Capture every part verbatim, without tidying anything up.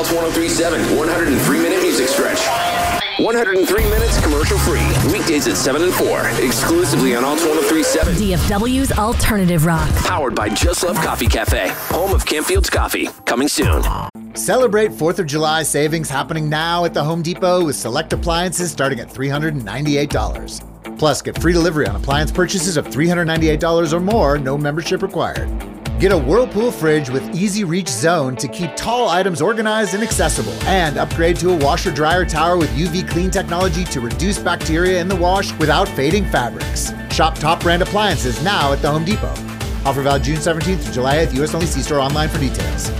Alts one oh three point seven one hundred three minute music stretch. one hundred three minutes commercial free. Weekdays at seven and four. Exclusively on Alts one oh three point seven. D F W's Alternative Rock. Powered by Just Love Coffee Cafe. Home of Campfield's Coffee. Coming soon. Celebrate fourth of July savings happening now at the Home Depot with select appliances starting at three hundred ninety-eight dollars. Plus, get free delivery on appliance purchases of three hundred ninety-eight dollars or more, no membership required. Get a Whirlpool fridge with Easy Reach Zone to keep tall items organized and accessible. And upgrade to a washer-dryer tower with U V clean technology to reduce bacteria in the wash without fading fabrics. Shop top brand appliances now at the Home Depot. Offer valid June seventeenth through July eighth, U S only. See store online for details.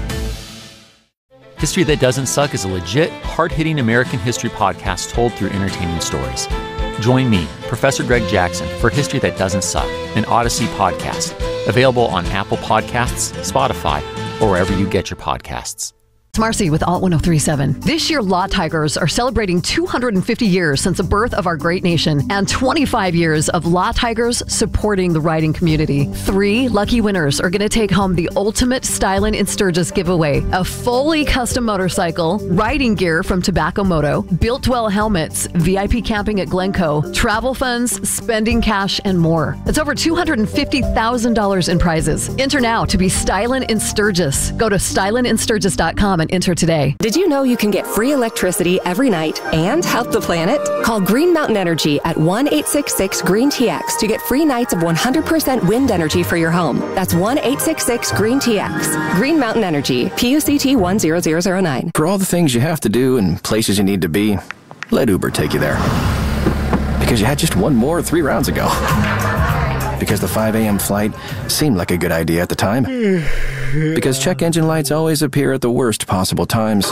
History That Doesn't Suck is a legit, hard-hitting American history podcast told through entertaining stories. Join me, Professor Greg Jackson, for History That Doesn't Suck, an Odyssey podcast. Available on Apple Podcasts, Spotify, or wherever you get your podcasts. It's Marcy with Alt one oh three point seven. This year, Law Tigers are celebrating two hundred fifty years since the birth of our great nation and twenty-five years of Law Tigers supporting the riding community. Three lucky winners are going to take home the ultimate Stylin' in Sturgis giveaway: a fully custom motorcycle, riding gear from Tobacco Moto, Built Well helmets, V I P camping at Glencoe, travel funds, spending cash, and more. It's over two hundred fifty thousand dollars in prizes. Enter now to be Stylin' in Sturgis. Go to stylin in sturgis dot com and enter today. Did you know you can get free electricity every night and help the planet? Call Green Mountain Energy at one eight six six green T X to get free nights of one hundred percent wind energy for your home. That's one eight six six green T X. Green Mountain Energy, P U C T one zero zero zero nine. For all the things you have to do and places you need to be, let Uber take you there. Because you had just one more three rounds ago. Because the five a.m. flight seemed like a good idea at the time. Because check engine lights always appear at the worst possible times.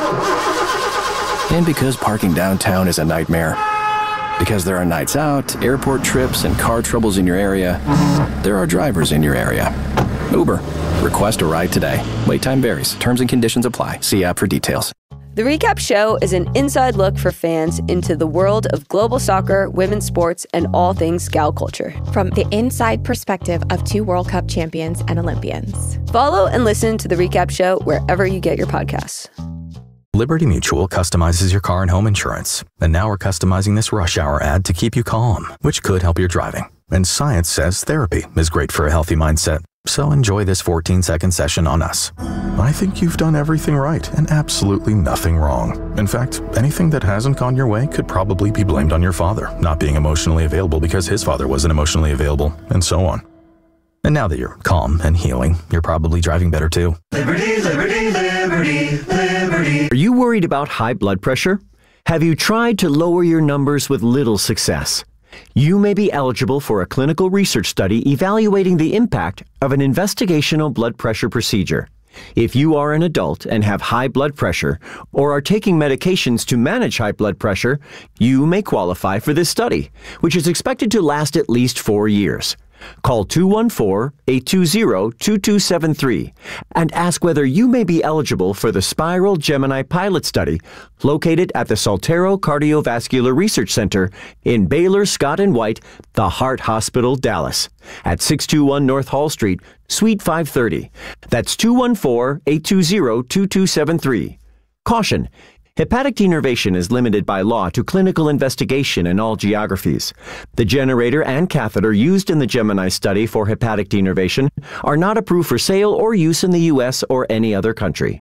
And because parking downtown is a nightmare. Because there are nights out, airport trips, and car troubles in your area, there are drivers in your area. Uber. Request a ride today. Wait time varies. Terms and conditions apply. See app for details. The Recap Show is an inside look for fans into the world of global soccer, women's sports, and all things Scout culture. From the inside perspective of two World Cup champions and Olympians. Follow and listen to The Recap Show wherever you get your podcasts. Liberty Mutual customizes your car and home insurance. And now we're customizing this rush hour ad to keep you calm, which could help your driving. And science says therapy is great for a healthy mindset. So enjoy this fourteen second session on us. I think you've done everything right and absolutely nothing wrong. In fact, anything that hasn't gone your way could probably be blamed on your father not being emotionally available because his father wasn't emotionally available, and so on. And now that you're calm and healing, you're probably driving better too. Liberty, liberty, liberty, liberty. Are you worried about high blood pressure? Have you tried to lower your numbers with little success? You may be eligible for a clinical research study evaluating the impact of an investigational blood pressure procedure. If you are an adult and have high blood pressure or are taking medications to manage high blood pressure, you may qualify for this study, which is expected to last at least four years. Call two one four, eight two zero, two two seven three and ask whether you may be eligible for the Spiral Gemini pilot study located at the Saltero Cardiovascular Research Center in Baylor Scott and White, the Heart Hospital, Dallas, at six two one North Hall Street, Suite five thirty. That's two one four, eight two zero, two two seven three. Caution. Hepatic denervation is limited by law to clinical investigation in all geographies. The generator and catheter used in the Gemini study for hepatic denervation are not approved for sale or use in the U S or any other country.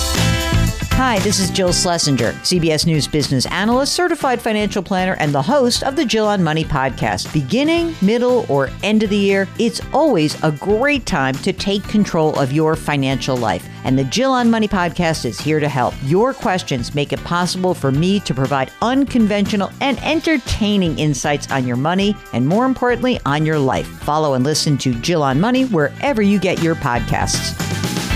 Hi, this is Jill Schlesinger, C B S News business analyst, certified financial planner, and the host of the Jill on Money podcast. Beginning, middle, or end of the year, it's always a great time to take control of your financial life. And the Jill on Money podcast is here to help. Your questions make it possible for me to provide unconventional and entertaining insights on your money and, more importantly, on your life. Follow and listen to Jill on Money wherever you get your podcasts.